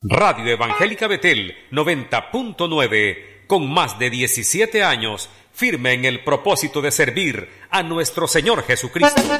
Radio Evangélica Betel 90.9, con más de 17 años, firme en el propósito de servir a nuestro Señor Jesucristo.